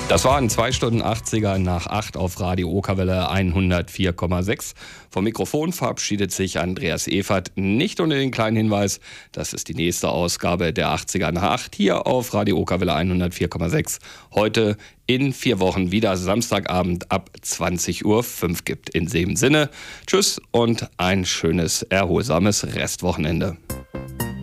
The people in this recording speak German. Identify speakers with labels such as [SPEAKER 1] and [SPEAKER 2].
[SPEAKER 1] Das waren 2 Stunden 80er nach 8 auf Radio Okerwelle 104,6. Vom Mikrofon verabschiedet sich Andreas Evert, nicht ohne den kleinen Hinweis, das ist die nächste Ausgabe der 80er nach 8 hier auf Radio Okerwelle 104,6. Heute in 4 Wochen wieder Samstagabend ab 20:05 Uhr gibt. In dem Sinne, tschüss und ein schönes, erholsames Restwochenende.